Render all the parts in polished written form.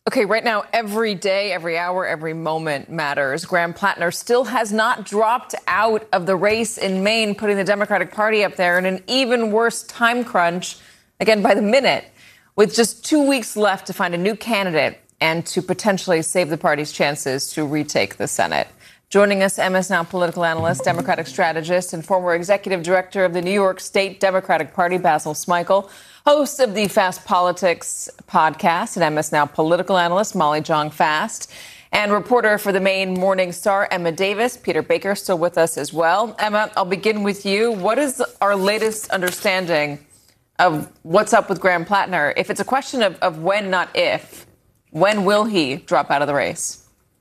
Okay, right now, every day, every hour, every moment matters. Graham Plattner still has not dropped out of the race in Maine, putting the Democratic Party up there in an even worse time crunch, again, by the minute, with just 2 weeks left to find a new candidate and to potentially save the party's chances to retake the Senate. Joining us, MS Now political analyst, Democratic strategist, and former executive director of the New York State Democratic Party, Basil Smikle, host of the Fast Politics podcast, and MS Now political analyst, Molly Jong-Fast, and reporter for the Maine Morning Star, Emma Davis. Peter Baker still with us as well. Emma, I'll begin with you. What is our latest understanding of what's up with Graham Plattner? If it's a question of when, not if, when will he drop out of the race?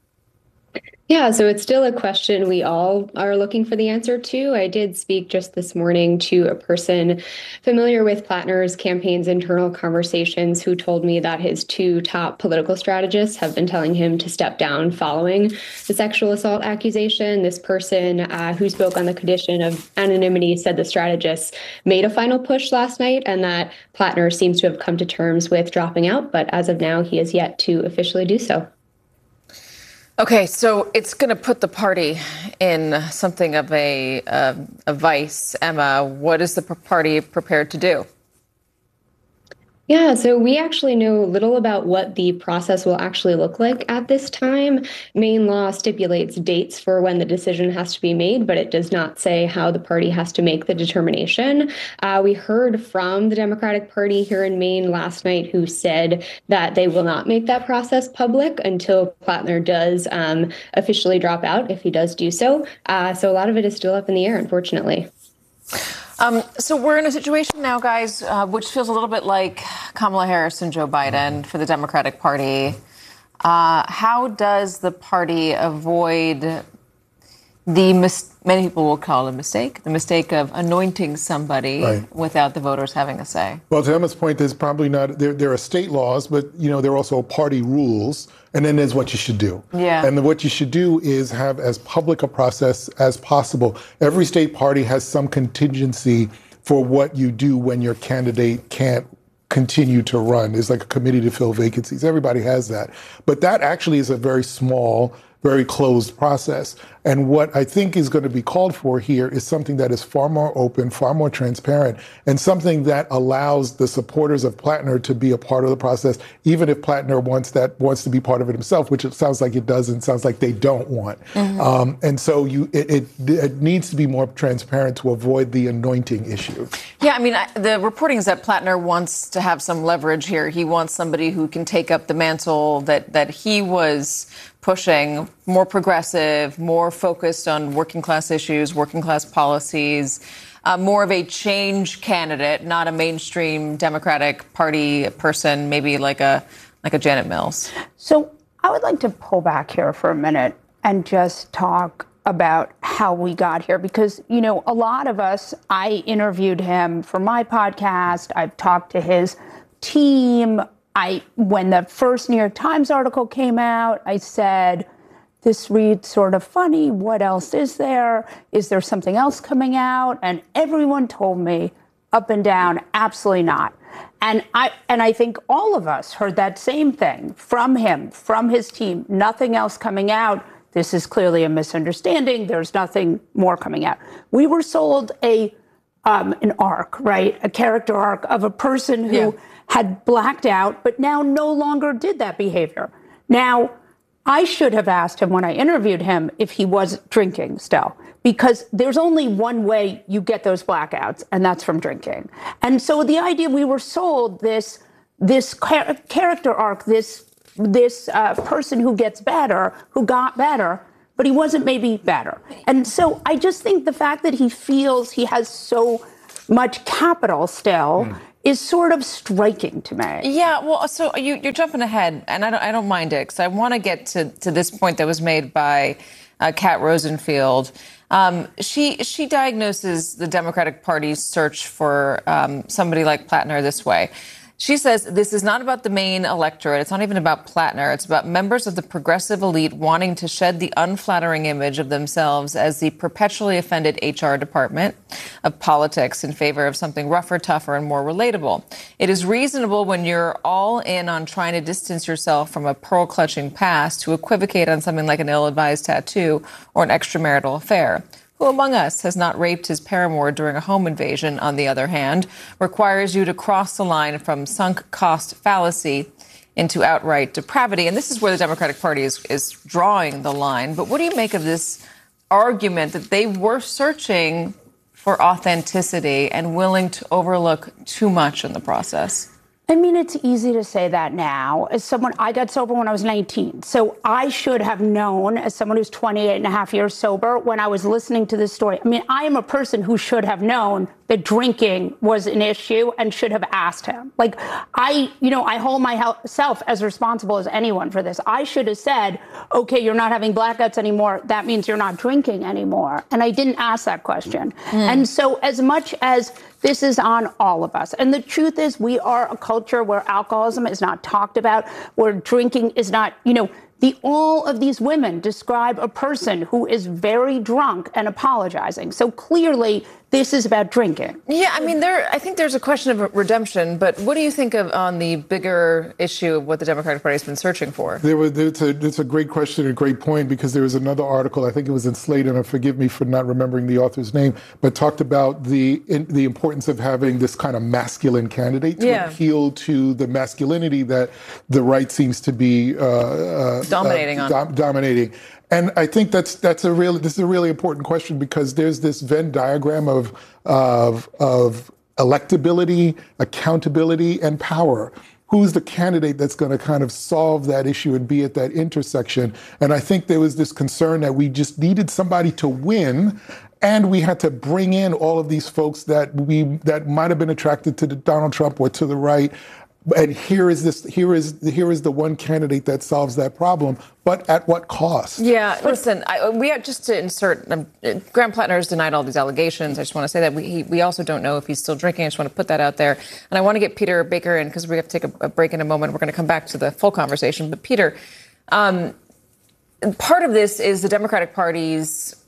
Yeah, so it's still a question we all are looking for the answer to. I did speak just this morning to a person familiar with Plattner's campaign's internal conversations who told me that his two top political strategists have been telling him to step down following the sexual assault accusation. This person who spoke on the condition of anonymity said the strategists made a final push last night and that Plattner seems to have come to terms with dropping out, but as of now, he has yet to officially do so. Okay, so it's going to put the party in something of a vice. Emma, what is the party prepared to do? Yeah, so we actually know little about what the process will actually look like at this time. Maine law stipulates dates for when the decision has to be made, but it does not say how the party has to make the determination. We heard from the Democratic Party here in Maine last night who said that they will not make that process public until Plattner does officially drop out, if he does do so. So a lot of it is still up in the air, unfortunately. So we're in a situation now, guys, which feels a little bit like Kamala Harris and Joe Biden for the Democratic Party. How does the party avoid many people will call it a mistake, the mistake of anointing somebody without the voters having a say? Well, to Emma's point, there's probably not, there are state laws, but, there are also party rules, and then there's what you should do. Yeah. And what you should do is have as public a process as possible. Every state party has some contingency for what you do when your candidate can't continue to run. There's like a committee to fill vacancies. Everybody has that. But that actually is a very small, very closed process. And what I think is going to be called for here is something that is far more open, far more transparent, and something that allows the supporters of Plattner to be a part of the process, even if Plattner wants to be part of it himself, which it sounds like it does and sounds like they don't want. Mm-hmm. And so it needs to be more transparent to avoid the anointing issue. Yeah, I mean, the reporting is that Plattner wants to have some leverage here. He wants somebody who can take up the mantle that he was pushing, more progressive, more focused on working class issues, working class policies, more of a change candidate, not a mainstream Democratic Party person, maybe like a Janet Mills. So I would like to pull back here for a minute and just talk about how we got here, because, a lot of us, I interviewed him for my podcast. I've talked to his team. When the first New York Times article came out, I said, this reads sort of funny. What else is there? Is there something else coming out? And everyone told me up and down, absolutely not. And I think all of us heard that same thing from him, from his team, nothing else coming out. This is clearly a misunderstanding. There's nothing more coming out. We were sold an arc, right? A character arc of a person who had blacked out, but now no longer did that behavior. Now, I should have asked him when I interviewed him if he was drinking still, because there's only one way you get those blackouts, and that's from drinking. And so the idea we were sold this character arc, this person who gets better, who got better, but he wasn't maybe better. And so I just think the fact that he feels he has so much capital still is sort of striking to me. Yeah, well, so you're jumping ahead, and I don't mind it, because I want to get to this point that was made by Kat Rosenfield. She diagnoses the Democratic Party's search for somebody like Plattner this way. She says this is not about the Maine electorate. It's not even about Plattner. It's about members of the progressive elite wanting to shed the unflattering image of themselves as the perpetually offended HR department of politics in favor of something rougher, tougher, and more relatable. It is reasonable when you're all in on trying to distance yourself from a pearl-clutching past to equivocate on something like an ill-advised tattoo or an extramarital affair. Who among us has not raped his paramour during a home invasion, on the other hand, requires you to cross the line from sunk cost fallacy into outright depravity. And this is where the Democratic Party is drawing the line. But what do you make of this argument that they were searching for authenticity and willing to overlook too much in the process? I mean, it's easy to say that now. As someone, I got sober when I was 19. So I should have known, as someone who's 28 and a half years sober, when I was listening to this story. I mean, I am a person who should have known that drinking was an issue and should have asked him. Like, I hold myself as responsible as anyone for this. I should have said, okay, you're not having blackouts anymore. That means you're not drinking anymore. And I didn't ask that question. And so as much as this is on all of us. And the truth is, we are a culture where alcoholism is not talked about, where drinking is not, all of these women describe a person who is very drunk and apologizing. So clearly, this is about drinking. Yeah, I mean, I think there's a question of redemption, but what do you think of on the bigger issue of what the Democratic Party has been searching for? It's a great question and a great point, because there was another article, I think it was in Slate, and forgive me for not remembering the author's name, but talked about the importance of having this kind of masculine candidate to appeal to the masculinity that the right seems to be dominating. And I think this is a really important question, because there's this Venn diagram of electability, accountability, and power. Who's the candidate that's going to kind of solve that issue and be at that intersection? And I think there was this concern that we just needed somebody to win, and we had to bring in all of these folks that might have been attracted to Donald Trump or to the right. And here is the one candidate that solves that problem, but at what cost? Yeah, listen, we have just to insert, Graham Plattner has denied all these allegations. I just want to say that we also don't know if he's still drinking. I just want to put that out there. And I want to get Peter Baker in, because we have to take a break in a moment. We're going to come back to the full conversation. But Peter, part of this is the Democratic Party's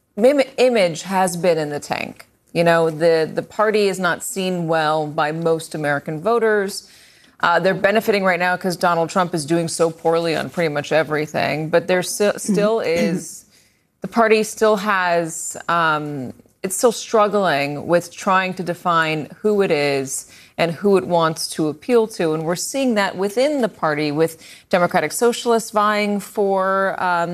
image has been in the tank. The party is not seen well by most American voters. They're benefiting right now because Donald Trump is doing so poorly on pretty much everything. But there still is, the party still has, it's still struggling with trying to define who it is and who it wants to appeal to. And we're seeing that within the party, with Democratic Socialists vying for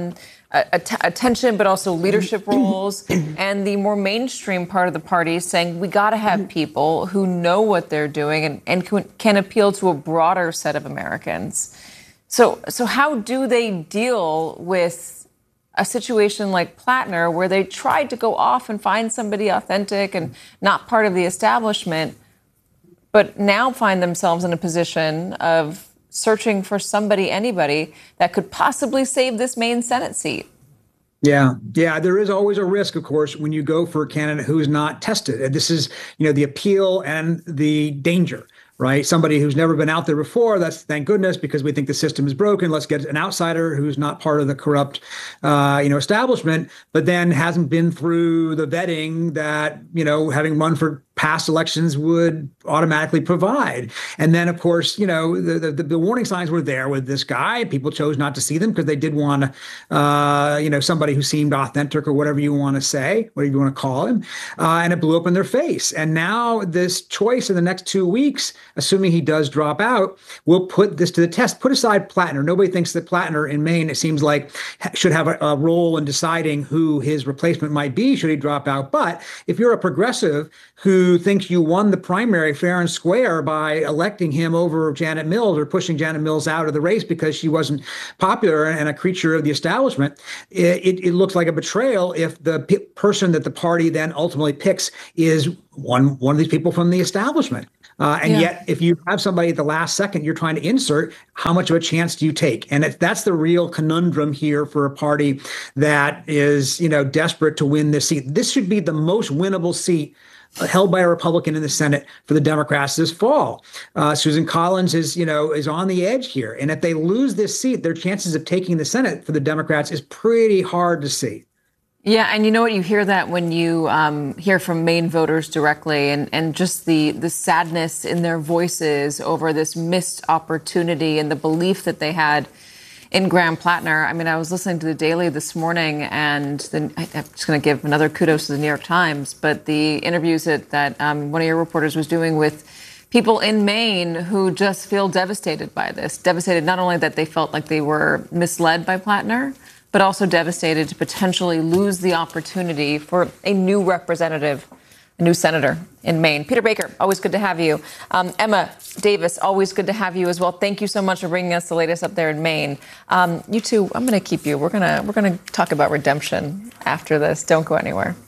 attention, but also leadership roles, and the more mainstream part of the party saying we got to have people who know what they're doing and can appeal to a broader set of Americans. So how do they deal with a situation like Plattner, where they tried to go off and find somebody authentic and not part of the establishment, but now find themselves in a position of searching for anybody that could possibly save this Maine Senate seat? Yeah. There is always a risk, of course, when you go for a candidate who's not tested. This is, the appeal and the danger, right? Somebody who's never been out there before. That's, thank goodness, because we think the system is broken. Let's get an outsider who's not part of the corrupt, establishment, but then hasn't been through the vetting that, having run for past elections would automatically provide. And then, of course, the warning signs were there with this guy. People chose not to see them because they did want, somebody who seemed authentic, or whatever you want to say, whatever you want to call him. And it blew up in their face. And now this choice in the next 2 weeks, assuming he does drop out, will put this to the test. Put aside Plattner. Nobody thinks that Plattner in Maine, it seems like, should have a role in deciding who his replacement might be should he drop out. But if you're a progressive who thinks you won the primary fair and square by electing him over Janet Mills, or pushing Janet Mills out of the race because she wasn't popular and a creature of the establishment, it looks like a betrayal if the person that the party then ultimately picks is one of these people from the establishment. Yet, if you have somebody at the last second you're trying to insert, how much of a chance do you take? And that's the real conundrum here for a party that is, desperate to win this seat. This should be the most winnable seat held by a Republican in the Senate for the Democrats this fall. Susan Collins is on the edge here. And if they lose this seat, their chances of taking the Senate for the Democrats is pretty hard to see. Yeah, and you know what? You hear that when you hear from Maine voters directly, and just the sadness in their voices over this missed opportunity and the belief that they had in Graham Plattner. I mean, I was listening to the Daily this morning, and I'm just going to give another kudos to the New York Times, but the interviews that one of your reporters was doing with people in Maine who just feel devastated by this. Devastated not only that they felt like they were misled by Plattner, but also devastated to potentially lose the opportunity for a new representative, a new senator in Maine. Peter Baker, always good to have you. Emma Davis, always good to have you as well. Thank you so much for bringing us the latest up there in Maine. You two, I'm going to keep you. We're going to talk about redemption after this. Don't go anywhere.